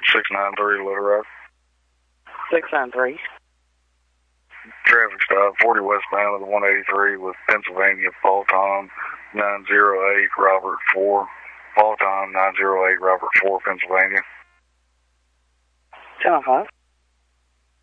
693 Little Rock. 693. Traffic stop 40 westbound of the 183 with Pennsylvania, Paul Tom 908 Robert 4. Paul Tom 908 Robert 4, Pennsylvania. 10-5.